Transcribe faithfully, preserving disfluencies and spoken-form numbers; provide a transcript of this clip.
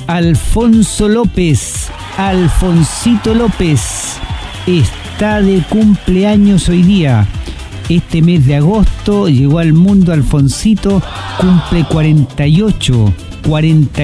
Alfonso López, Alfonsito López, está de cumpleaños hoy día. Este mes de agosto llegó al mundo Alfonsito, cumple cuarenta y ocho, cuarenta